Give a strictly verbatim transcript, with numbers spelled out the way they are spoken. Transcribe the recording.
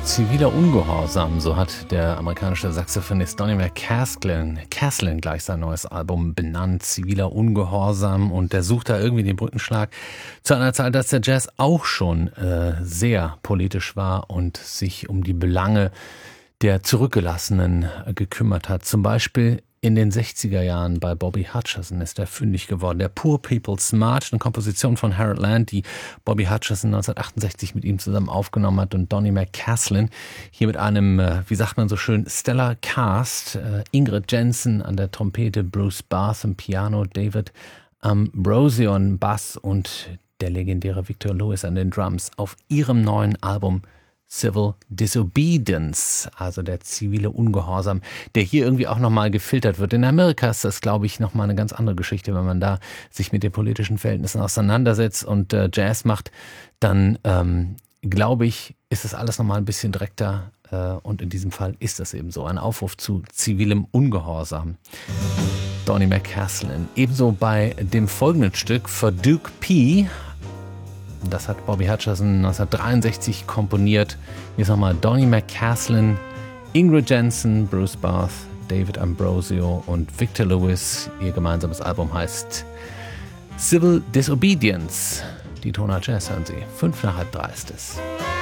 Ziviler Ungehorsam, so hat der amerikanische Saxophonist Donny McCaslin Caslin gleich sein neues Album benannt, Ziviler Ungehorsam, und der sucht da irgendwie den Brückenschlag zu einer Zeit, als der Jazz auch schon äh, sehr politisch war und sich um die Belange der Zurückgelassenen äh, gekümmert hat. Zum Beispiel in den sechziger Jahren bei Bobby Hutcherson ist er fündig geworden. Der Poor People's March, eine Komposition von Harold Land, die Bobby Hutcherson neunzehnhundertachtundsechzig mit ihm zusammen aufgenommen hat, und Donny McCaslin hier mit einem, wie sagt man so schön, Stellar Cast. Ingrid Jensen an der Trompete, Bruce Barth am Piano, David Ambrosio am Bass und der legendäre Victor Lewis an den Drums auf ihrem neuen Album Civil Disobedience, also der zivile Ungehorsam, der hier irgendwie auch nochmal gefiltert wird. In Amerika ist das, glaube ich, nochmal eine ganz andere Geschichte, wenn man da sich mit den politischen Verhältnissen auseinandersetzt und äh, Jazz macht, dann ähm, glaube ich, ist das alles nochmal ein bisschen direkter äh, und in diesem Fall ist das eben so, ein Aufruf zu zivilem Ungehorsam. Donny McCaslin. Ebenso bei dem folgenden Stück für Duke P. Das hat Bobby Hutcherson neunzehnhundertdreiundsechzig komponiert. Hier ist nochmal Donny McCaslin, Ingrid Jensen, Bruce Barth, David Ambrosio und Victor Lewis. Ihr gemeinsames Album heißt Civil Disobedience. Die Tonart Jazz hören Sie. Fünf nach halb drei ist es.